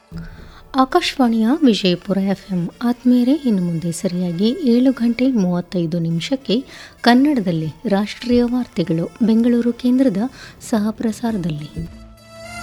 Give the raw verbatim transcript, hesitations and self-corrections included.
ಆಕಾಶವಾಣಿಯ Vijayapura F M ಆತ್ಮೀಯರೇ, ಇನ್ನು ಮುಂದೆ ಸರಿಯಾಗಿ ಏಳು ಗಂಟೆ ಮೂವತ್ತೈದು ನಿಮಿಷಕ್ಕೆ ಕನ್ನಡದಲ್ಲಿ ರಾಷ್ಟ್ರೀಯ ವಾರ್ತೆಗಳು ಬೆಂಗಳೂರು ಕೇಂದ್ರದ ಸಹ ಪ್ರಸಾರದಲ್ಲಿ.